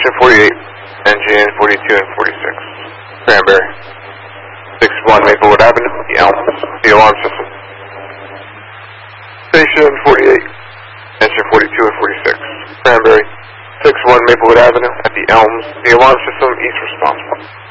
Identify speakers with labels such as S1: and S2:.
S1: Station 48, engine 42 and 46. Cranberry. 61 Maplewood Avenue, the Elms, the alarm system. Station 48, engine 42 and 46. Cranberry. 61 Maplewood Avenue, at the Elms, the alarm system, east responsible.